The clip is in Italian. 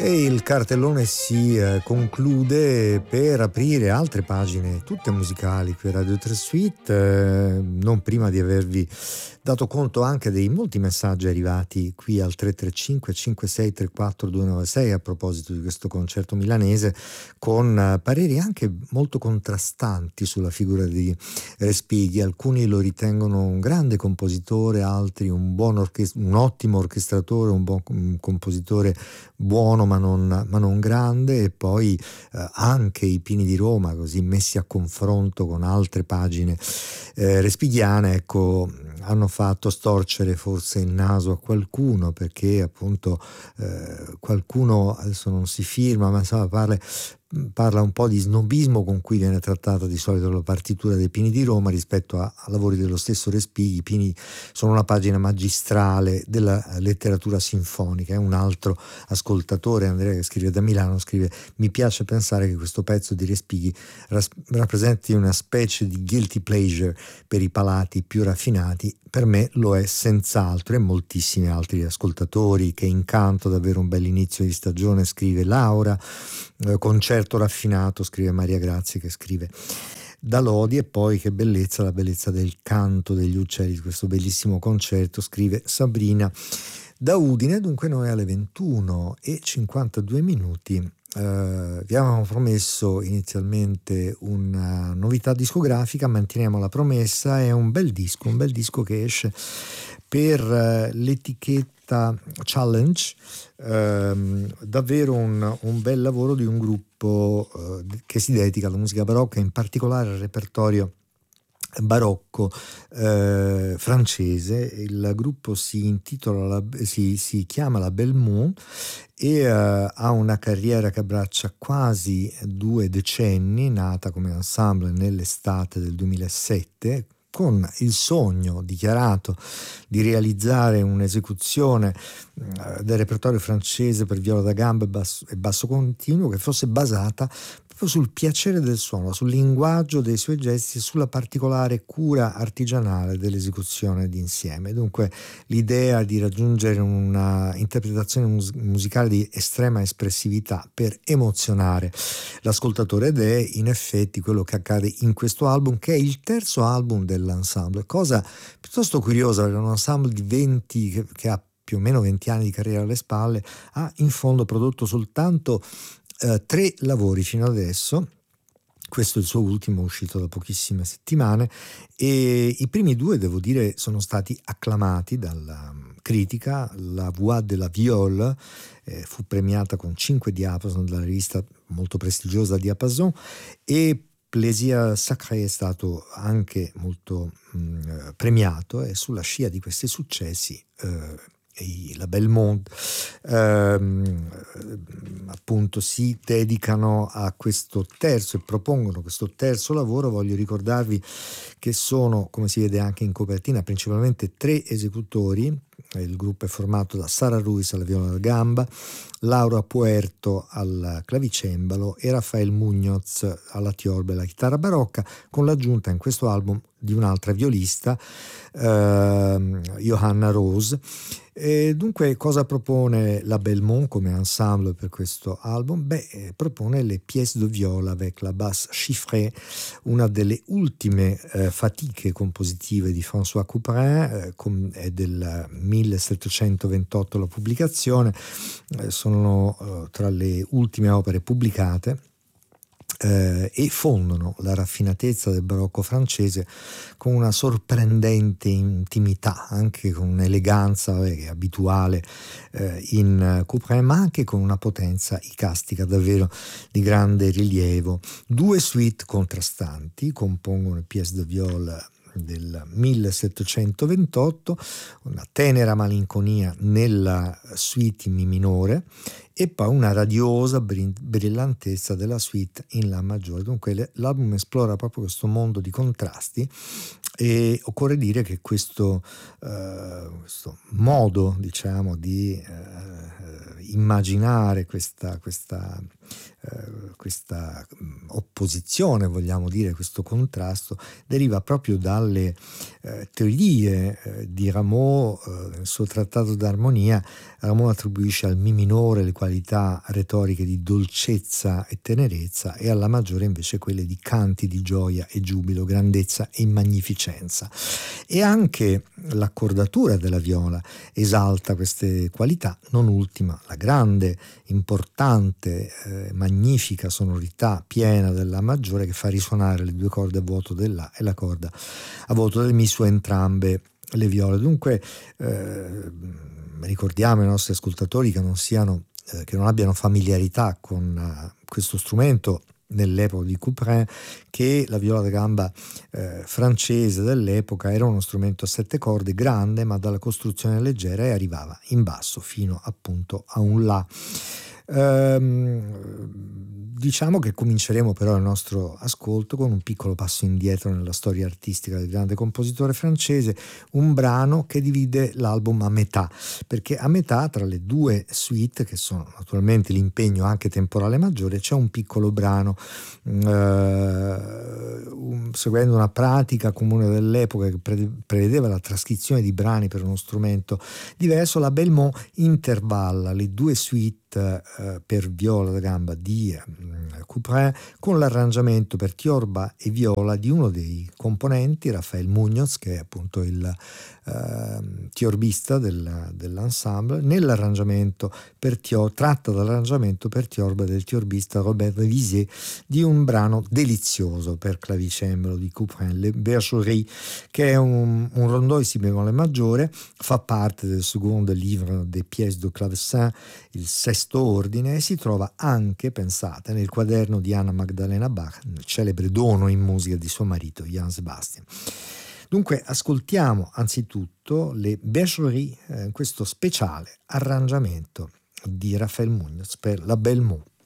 E il cartellone si conclude per aprire altre pagine, tutte musicali, qui a Radio 3 Suite, non prima di avervi dato conto anche dei molti messaggi arrivati qui al 335 5634 296 a proposito di questo concerto milanese, con pareri anche molto contrastanti sulla figura di Respighi. Alcuni lo ritengono un grande compositore, altri un ottimo orchestratore, un buon compositore buono ma non grande, e poi anche i Pini di Roma, così messi a confronto con altre pagine respighiane, ecco, hanno fatto storcere forse il naso a qualcuno, perché appunto qualcuno, adesso non si firma, ma insomma parla un po' di snobismo con cui viene trattata di solito la partitura dei Pini di Roma rispetto a lavori dello stesso Respighi. I Pini sono una pagina magistrale della letteratura sinfonica. Un altro ascoltatore, Andrea, che scrive da Milano, scrive: mi piace pensare che questo pezzo di Respighi rappresenti una specie di guilty pleasure per i palati più raffinati. Per me lo è senz'altro, e moltissimi altri ascoltatori. Che incanto, davvero un bel inizio di stagione, scrive Laura. Concerto raffinato, scrive Maria Grazia, che scrive da Lodi. E poi che bellezza, la bellezza del canto degli uccelli di questo bellissimo concerto, scrive Sabrina da Udine. Dunque noi alle 21:52 vi avevamo promesso inizialmente una novità discografica, manteniamo la promessa. È un bel disco che esce per l'etichetta Challenge, davvero un bel lavoro di un gruppo che si dedica alla musica barocca, in particolare al repertorio barocco francese. Il gruppo si chiama la Belmont e ha una carriera che abbraccia quasi 2 decenni, nata come ensemble nell'estate del 2007, con il sogno dichiarato di realizzare un'esecuzione del repertorio francese per viola da gamba e basso continuo che fosse basata proprio sul piacere del suono, sul linguaggio dei suoi gesti e sulla particolare cura artigianale dell'esecuzione d'insieme. Dunque l'idea di raggiungere una interpretazione musicale di estrema espressività per emozionare l'ascoltatore, ed è in effetti quello che accade in questo album, che è il terzo album dell'ensemble. Cosa piuttosto curiosa, perché un ensemble di 20 che ha più o meno 20 anni di carriera alle spalle ha in fondo prodotto soltanto 3 lavori fino adesso. Questo è il suo ultimo, uscito da pochissime settimane, e i primi 2, devo dire, sono stati acclamati dalla critica. La Voix de la Viole fu premiata con 5 diapason dalla rivista molto prestigiosa Diapason, e Plaisir Sacré è stato anche molto premiato, e sulla scia di questi successi la Belmont appunto si dedicano a questo terzo e propongono questo terzo lavoro. Voglio ricordarvi che sono, come si vede anche in copertina, principalmente 3 esecutori. Il gruppo è formato da Sara Ruiz alla viola da gamba, Laura Puerto al clavicembalo e Rafael Muñoz alla tiorba e alla chitarra barocca, con l'aggiunta in questo album di un'altra violista, Johanna Rose. E dunque cosa propone la Belmont come ensemble per questo album? Propone le pièces de viola avec la basse chiffrée, una delle ultime fatiche compositive di François Couperin, è del 1728 la pubblicazione, sono tra le ultime opere pubblicate. E fondono la raffinatezza del barocco francese con una sorprendente intimità, anche con un'eleganza che è abituale in Couperin, ma anche con una potenza icastica davvero di grande rilievo. 2 suite contrastanti compongono il pièce de viole del 1728, una tenera malinconia nella suite in mi minore e poi una radiosa brillantezza della suite in la maggiore. Dunque l'album esplora proprio questo mondo di contrasti, e occorre dire che questo modo, diciamo, di immaginare questa questa opposizione, vogliamo dire, questo contrasto, deriva proprio dalle teorie di Rameau. Nel suo trattato d'armonia, Rameau attribuisce al Mi minore le qualità retoriche di dolcezza e tenerezza, e alla maggiore invece quelle di canti di gioia e giubilo, grandezza e magnificenza. E anche l'accordatura della viola esalta queste qualità, non ultima la grande, importante, magnifica sonorità piena della maggiore, che fa risuonare le due corde a vuoto del La e la corda a vuoto del Mi su entrambe le viole. Dunque ricordiamo ai nostri ascoltatori che non abbiano familiarità con questo strumento nell'epoca di Couperin, che la viola da gamba francese dell'epoca era uno strumento a 7 corde, grande ma dalla costruzione leggera, e arrivava in basso fino appunto a un La. Diciamo che cominceremo però il nostro ascolto con un piccolo passo indietro nella storia artistica del grande compositore francese, un brano che divide l'album a metà, perché a metà tra le due suite, che sono naturalmente l'impegno anche temporale maggiore, c'è un piccolo brano seguendo una pratica comune dell'epoca che prevedeva la trascrizione di brani per uno strumento diverso. La Belmont intervalla le due suite per viola da gamba di Couperin con l'arrangiamento per tiorba e viola di uno dei componenti, Rafael Muñoz, che è appunto il tiorbista dell'ensemble, nell'arrangiamento tratta dall'arrangiamento per tiorba del tiorbista Robert Vizet di un brano delizioso per clavicembalo di Couperin, Le Bergerie, che è un rondò in si bemolle maggiore, fa parte del secondo livre des pièces de clavecin, il sesto ordine, e si trova anche, pensate, nel quaderno di Anna Magdalena Bach, nel celebre dono in musica di suo marito Johann Sebastian. Dunque ascoltiamo anzitutto le Bergerie, questo speciale arrangiamento di Rafael Muñoz per la Belmont.